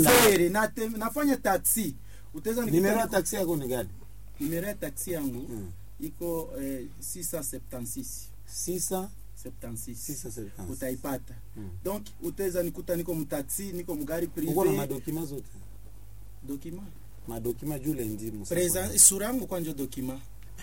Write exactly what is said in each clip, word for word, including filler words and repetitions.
Sere na nafanya taxi. Utaweza nikita numero taxi yako ni gani? Numero ya taxi yangu hmm. iko eh, six cent seventy-six. six cent seventy-six. Utaipata. Hmm. Donc utaweza nikuta niko mtaxi, niko mgari privé. Uko na madokima zote? Dokima? Madokima jule ndi musa. Present sura yangu kwanje dokima.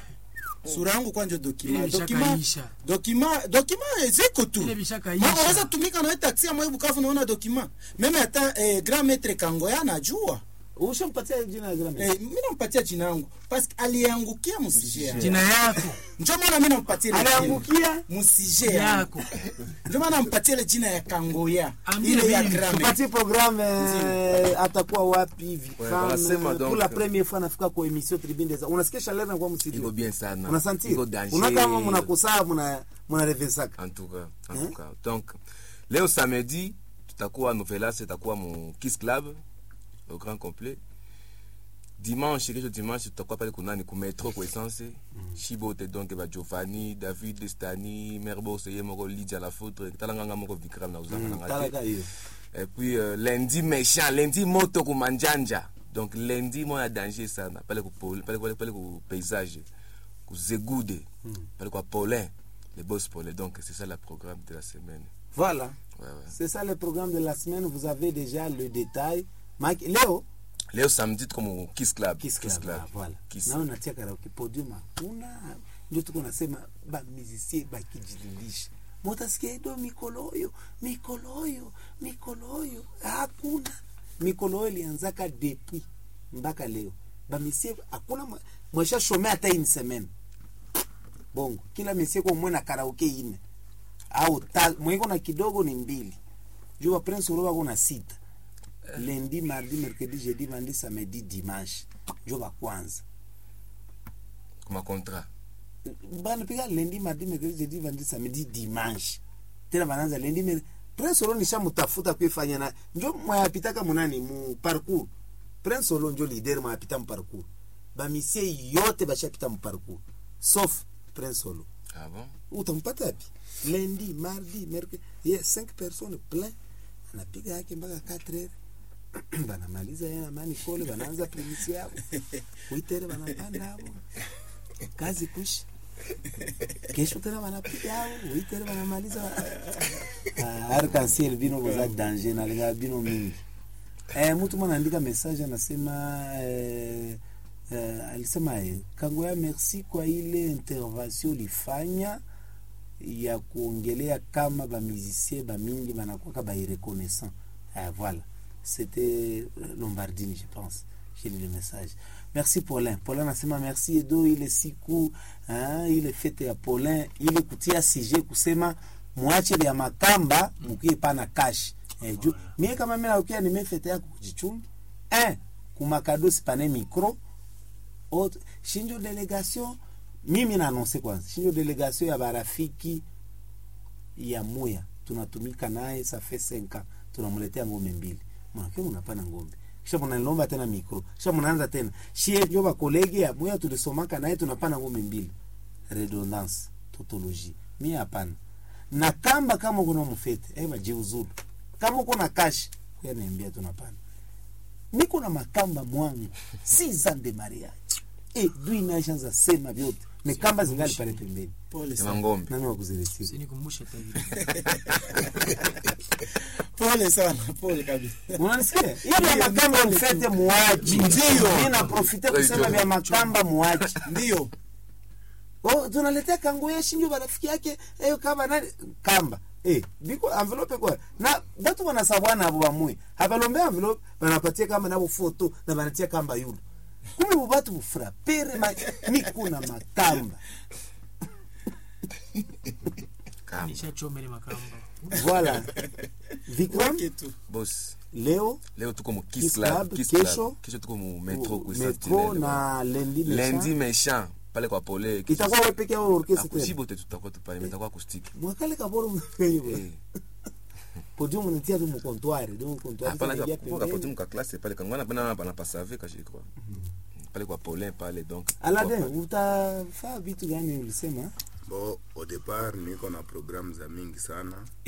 Sura yangu kwanje dokima. Dokima. Dokima, dokima ziko tu. Unaweza tumika na taxi ya mwe Bukavu naona dokima. Meme hata eh, Grand Maître Kangoya najua. Ushampatia jina la Grand Maître? Eh, mimi nampatia jina langu parce que aliangukia msije. Jina yako. Njoo maana mimi nampatia ile. Aliangukia msije yako. Njoo maana nampatia ile jina ya Kangoya. Ile ya Grand Maître. Parti programme atakuwa wapi hivi? Pour la première fois nafika kwa émission Tribune des. Unasikia chaleur na kwa msidi. Iko bien sana. Unasentir? Unakama mnakosa mna mna revensaka. En tout cas, en tout cas. Donc leo samedi tutakuwa Novelas, tutakuwa mu Kiss Club au grand complet. Dimanche, quelque dimanche, tutakuwa pale kunani ku metro kwa essence. Shibote donc ba Giovanni, David Destani, Merbo Seye moko Lydia la Foutre, talanga moko Vikram na uzanga ngati. Et puis euh, lundi méchant, lundi moto ku manjanja. Donc lundi moi à danger sana, pale ku pole, pale pale pale ku paysage, ku Zegude, pale ku Paulin, les boss Paulin. Donc c'est ça le programme de la semaine. Voilà. Ouais, ouais. C'est ça le programme de la semaine, vous avez déjà le détail. Mike Léo Leo samedi comme Kiss Club. Kiss Club, Kiss Club. Ah, voilà. Kiss. Na unatia karaoke podium una ndio tuko nasema ba musicien ba kijililisha. Mutasikia ndo mikoloyo, mikoloyo, mikoloyo. Hakuna. Mikoloyo ilianzaka depuis mpaka leo. Ba musicien hakuna mwesha shomea hata une semaine. Bongo, kila musicien kwa mwana karaoke ine. Au mwiko na kidogo ni mbili. Jua Prince Uroba kuna sita. Lundi, mardi, mercredi, jeudi, vendredi, samedi, dimanche. Joba kwanza. Comme contrat. Bana piga lundi, mardi, mercredi, jeudi, vendredi, samedi, dimanche. Tena bananza lundi, mercredi. Prince Solo nisha mutafuta kuifanya na njo mwapitaka munani mu parcours. Prince Solo njo leader mwapita mu parcours. Ba misie yote bashapita mu parcours. Sauf Prince Solo. Ah bon? Utampata wapi? Lundi, mardi, mercredi. Yes, cinq personnes plein. Anapiga yake mpaka quatre heures. Banamaliza yeye amani kole banaanza premisi yao. Uitere banapanda hapo. Kazi kushi. Kesho tena banapiga hao, uitere banamaliza. Ah, arc-en-ciel bino boza danger na linga bino mingi. Eh, mtu mwana andika message anasema eh, eh alisema eh, Kangoya merci kwa ile intervention lifanya ya kuongelea kama ba musicien ba mingi banakuwa ba reconnaissant. Ah voilà. C'était Lombardini, je pense. J'ai lu le message. Merci Paulin. Paulin nasema merci Edo ile siku, hein, ile fete ya Paulin, ile kutia sujet kusema muache ya makamba mkie pana cash. Eh, ju, mie kama mimi na ukia nimefete yako kujichunga. Eh, kumakado sipane micro. Autre shinjo delegation mimi na annoncer kwanza. Shinjo delegation ya barafiki ya Moya. Tunatumika naye ça fait cinq ans. Tunamletea ngombe mbili. Mwanake unapana ngombe. Kisha mnalomba tena mikro. Kisha mnaanza tena. Shie ndio ba kolege ya Moya tulisomaka naye tunapana ngombe mbili. Redondance, tautologie. Mimi hapana. Na kamba kama kuna mfete, eh majiuzuru. Kama kuna cash, kwa niambia tunapana. Niko na makamba mwangu. six ans de mariage. Eh, dui na shanza sema vyote. Ni kamba zingali pale pembeni. Pole sana ngombe. Nani wakuziletea? Sinikumbusha tavi. Pole sana, pole kabisa. Unanisikia? Hiyo ya makamba mfete muachi. Ndio. Mimi na profite kusema vya makamba muachi. Ndio. Oh, tunaletea Kangoya shinjo barafiki yake, eh kama nani kamba. Eh, biko envelope kwa. Na watu wanasabwana abo bamwe. Habalombe envelope banapatia kama nabo photo na banatia kamba yule. Kumbe bubatu bufra pere ma niko na makamba. Kamba. Nishachomele makamba. Voilà. Vikram boss. Leo leo tuko mu Kiss Club, Kiss Club. Kesho tuko mu metro ku Metro na lundi méchant. Lundi méchant pale kwa Pole. Itakuwa wewe peke yako orchestre. Kushibote tutakuwa tu pale, mtakuwa acoustic. Mwakale kaboro mwenyewe. Podium nitia tu mu comptoir, donc comptoir. Hapana kwa podium ka classe pale kangwana bana bana pasave kashi kwa. Pale kwa Pole pale donc. Aladin, utafaa vitu gani ulisema? Bon, au départ niko na programme za mingi sana.